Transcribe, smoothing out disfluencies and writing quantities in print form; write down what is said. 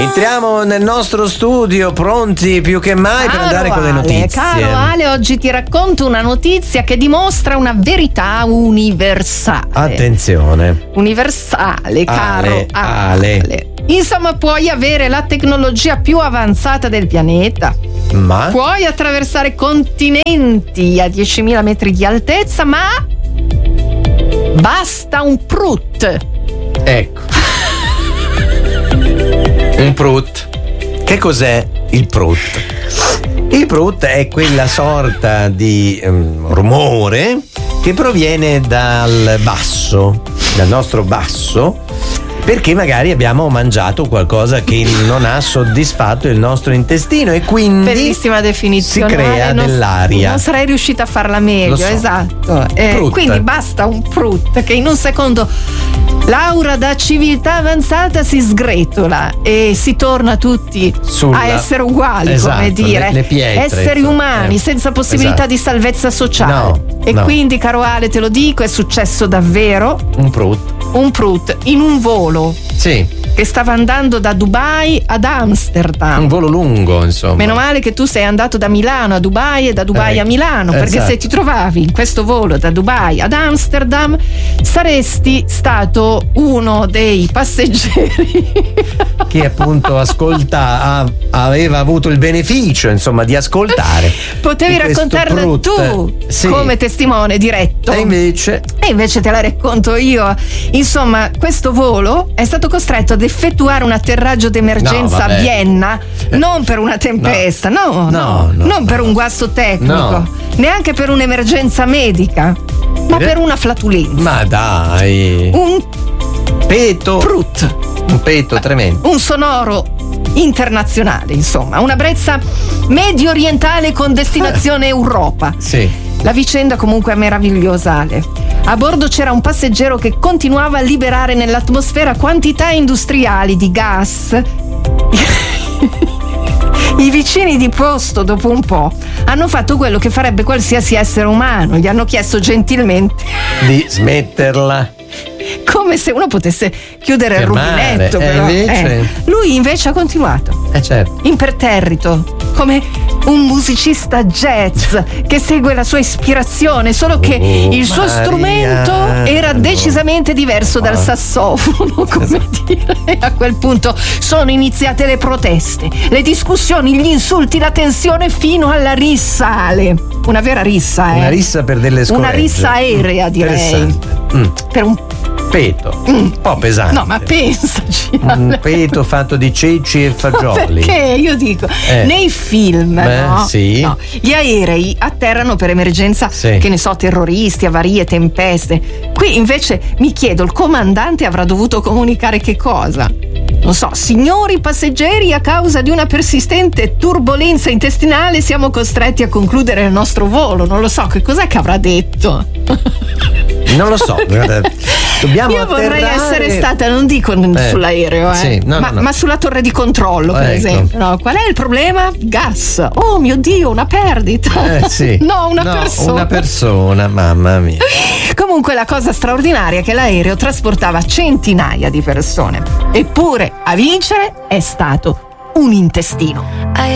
Entriamo nel nostro studio pronti più che mai per andare con le notizie. Caro Ale, oggi ti racconto una notizia che dimostra una verità universale. Attenzione. Universale, caro Ale. Insomma, puoi avere la tecnologia più avanzata del pianeta. Ma? Puoi attraversare continenti a 10.000 metri di altezza, ma basta un prut. Ecco. Un prut. Che cos'è il prut? Il prut è quella sorta di rumore che proviene dal nostro basso, perché magari abbiamo mangiato qualcosa che non ha soddisfatto il nostro intestino e quindi bellissima definizione, si crea dell'aria. Non sarei riuscita a farla meglio. Lo so. Esatto. Prut. Quindi basta un prut che in un secondo l'aura da civiltà avanzata si sgretola e si torna tutti a essere uguali, esatto, come dire, le pietre, esseri umani senza possibilità esatto. di salvezza sociale. No. Quindi, caro Ale, te lo dico, è successo davvero. Un prut In un volo. Sì. Che stava andando da Dubai ad Amsterdam. Un volo lungo, insomma. Meno male che tu sei andato da Milano a Dubai e da Dubai a Milano, perché esatto. se ti trovavi in questo volo da Dubai ad Amsterdam saresti stato uno dei passeggeri che appunto aveva avuto il beneficio, insomma, di ascoltare. Potevi raccontarne tu, sì, come testimone diretto. E invece te la racconto io. Insomma, questo volo è stato costretto ad effettuare un atterraggio d'emergenza a Vienna, non per una tempesta, non per un guasto tecnico, neanche per un'emergenza medica, ma per una flatulenza. Ma dai! Un peto. Prut. Un peto tremendo. Un sonoro internazionale, insomma, una brezza medio orientale con destinazione Europa. Sì. La vicenda comunque è meravigliosa, Ale. A bordo c'era un passeggero che continuava a liberare nell'atmosfera quantità industriali di gas. I vicini di posto, dopo un po', hanno fatto quello che farebbe qualsiasi essere umano. Gli hanno chiesto gentilmente di smetterla. Come se uno potesse chiudere il rubinetto, però. Invece... Lui invece ha continuato. Certo. Imperterrito, come un musicista jazz che segue la sua ispirazione, solo che il suo strumento era decisamente diverso dal sassofono, come dire. E a quel punto sono iniziate le proteste, le discussioni, gli insulti, la tensione fino alla rissa, Ale. Una vera rissa, Una rissa per delle scoregge. Una rissa aerea, direi. Per un peto, un po' pesante. No, ma pensaci. Un peto fatto di ceci e fagioli. Perché io dico, nei film, sì. gli aerei atterrano per emergenza, che ne so, terroristi, avarie, tempeste. Qui invece mi chiedo, il comandante avrà dovuto comunicare che cosa? Non so, signori passeggeri, a causa di una persistente turbolenza intestinale siamo costretti a concludere il nostro volo. Non lo so, che cos'è che avrà detto? Non lo so, guarda, dobbiamo Io vorrei essere stata, non dico sull'aereo, ma sulla torre di controllo, per esempio. No, qual è il problema? Gas. Oh mio Dio, una perdita. Sì. No, una persona, mamma mia. Comunque la cosa straordinaria è che l'aereo trasportava centinaia di persone, eppure a vincere è stato un intestino.